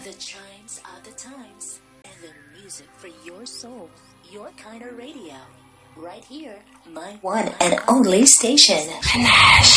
The chimes of the times. And the music for your soul. Your kind of radio. Right here. My one and only station.